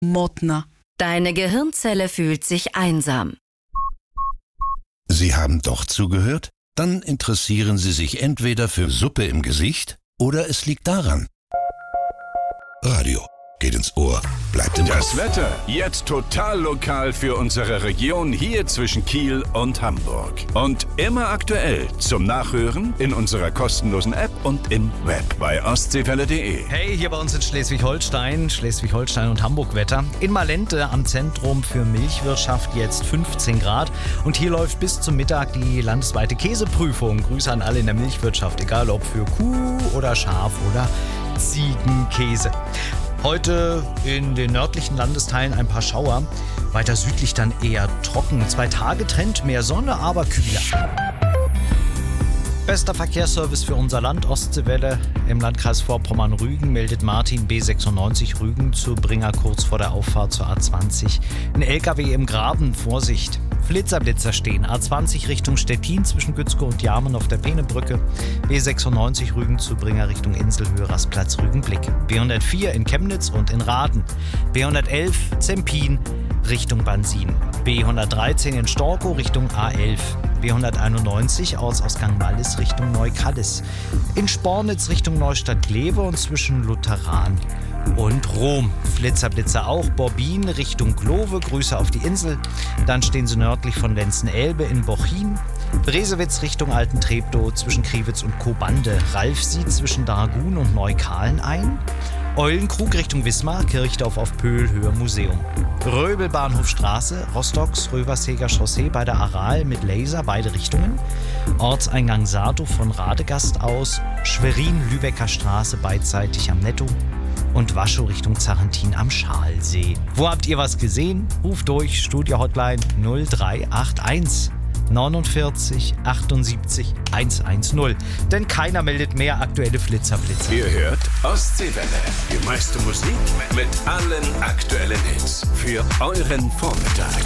Motna. Deine Gehirnzelle fühlt sich einsam. Sie haben doch zugehört? Dann interessieren Sie sich entweder für Suppe im Gesicht oder es liegt daran. Radio geht ins Ohr, bleibt im Kopf. Das Wetter jetzt total lokal für unsere Region hier zwischen Kiel und Hamburg. Und immer aktuell zum Nachhören in unserer kostenlosen App und im Web bei ostseewelle.de. Hey, hier bei uns in Schleswig-Holstein und Hamburg Wetter. In Malente am Zentrum für Milchwirtschaft jetzt 15 Grad. Und hier läuft bis zum Mittag die landesweite Käseprüfung. Grüße an alle in der Milchwirtschaft, egal ob für Kuh oder Schaf oder Ziegenkäse. Heute in den nördlichen Landesteilen ein paar Schauer, weiter südlich dann eher trocken. 2 Tage Trend, mehr Sonne, aber kühler. Bester Verkehrsservice für unser Land, Ostseewelle. Im Landkreis Vorpommern-Rügen meldet Martin B96 Rügen zur Bringer kurz vor der Auffahrt zur A20. Ein LKW im Graben, Vorsicht. Blitzerblitzer stehen. A20 Richtung Stettin zwischen Gützkow und Jarmen auf der Peenebrücke. B96 Rügen zu Bringer Richtung Inselhöhe, Rastplatz Rügenblick. B104 in Chemnitz und in Raden. B111 Zempin Richtung Bansin. B113 in Storkow Richtung A11. B191 Ortsausgang Mallis Richtung Neukallis. In Spornitz Richtung Neustadt-Glewe und zwischen Lutheran und Rom. Flitzer auch. Borbin Richtung Glowe. Grüße auf die Insel. Dann stehen sie nördlich von Lenzen-Elbe in Bochin. Bresewitz Richtung Alten-Treptow zwischen Kriwitz und Kobande. Ralf sieht zwischen Dargun und Neukahlen ein. Eulenkrug Richtung Wismar, Kirchdorf auf Pöhl, Höhe Museum. Röbel Bahnhofstraße, Rostocks Röverseger Chaussee bei der Aral mit Laser, beide Richtungen. Ortseingang Sartow von Radegast aus, Schwerin Lübecker Straße beidseitig am Netto und Waschow Richtung Zarentin am Schalsee. Wo habt ihr was gesehen? Ruft durch, Studio-Hotline 0381 49 78 110. Denn keiner meldet mehr aktuelle Flitzer. Ihr hört Ostseewelle. Die meiste Musik mit allen aktuellen Hits für euren Vormittag.